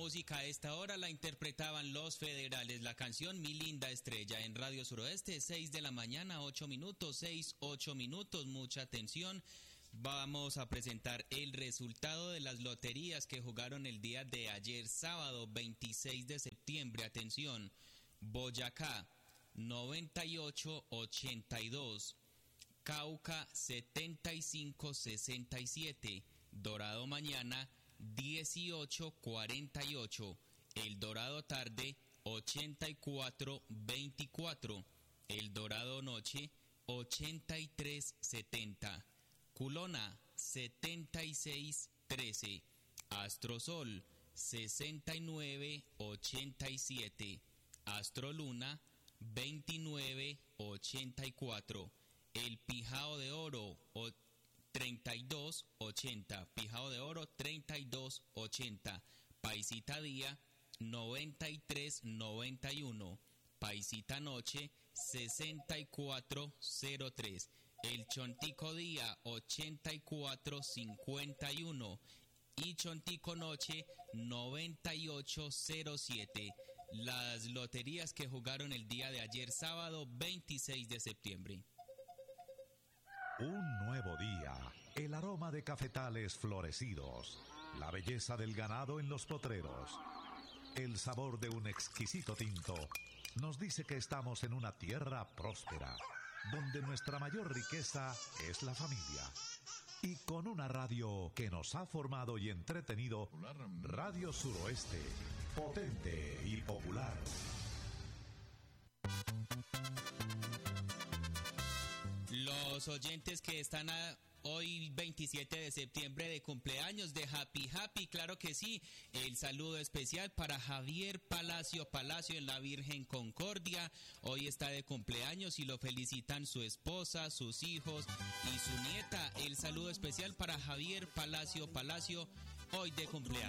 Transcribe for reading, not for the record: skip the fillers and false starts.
música a esta hora la interpretaban Los Federales, la canción Mi Linda Estrella en Radio Suroeste, 6 de la mañana, 8 minutos, 8 minutos, mucha atención. Vamos a presentar el resultado de las loterías que jugaron el día de ayer, sábado 26 de septiembre. Atención, Boyacá 98-82, Cauca 75-67, Dorado mañana 18-48, El Dorado tarde 84-24, El Dorado noche 83-70, Culona 76-13, Astrosol 69-87, Astroluna 29-84, El Pijao de Oro 32-80, Pijao de Oro 32-80, Paisita Día 93-91, Paisita Noche 64-03, El Chontico Día 84-51 y Chontico Noche 98-07. Las loterías que jugaron el día de ayer, sábado 26 de septiembre. Un nuevo día, el aroma de cafetales florecidos, la belleza del ganado en los potreros, el sabor de un exquisito tinto, nos dice que estamos en una tierra próspera, donde nuestra mayor riqueza es la familia. Y con una radio que nos ha formado y entretenido, Radio Suroeste, potente y popular. Los oyentes que están hoy 27 de septiembre de cumpleaños de Happy, claro que sí, el saludo especial para Javier Palacio en la Virgen Concordia, hoy está de cumpleaños y lo felicitan su esposa, sus hijos y su nieta. El saludo especial para Javier Palacio, hoy de cumpleaños.